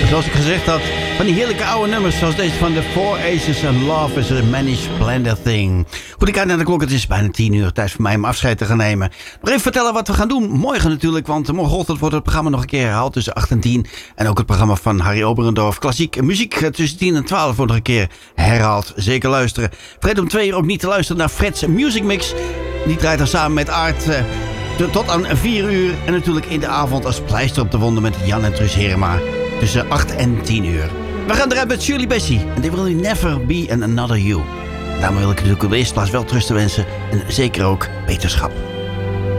Zoals ik gezegd had, van die heerlijke oude nummers zoals deze van The Four Aces and Love is a Many Splendid Thing. Goed, ik kijk naar de klok, het is bijna 10 uur. Tijd voor mij om afscheid te gaan nemen. Nog even vertellen wat we gaan doen. Morgen natuurlijk, want morgenochtend wordt het programma nog een keer herhaald tussen 8 en 10. En ook het programma van Harry Oberendorf, klassiek muziek tussen 10 en 12 wordt nog een keer herhaald. Zeker luisteren. Vergeet om 2 uur ook niet te luisteren naar Fred's Music Mix. Die draait dan samen met Art tot aan 4 uur. En natuurlijk in de avond als pleister op de wonden met Jan en Truus Herema. Tussen 8 en 10 uur. We gaan eruit met Shirley Bassey. En They Will Never Be Another You. Daarom wil ik natuurlijk op de eerste plaats wel troost wensen. En zeker ook wetenschap.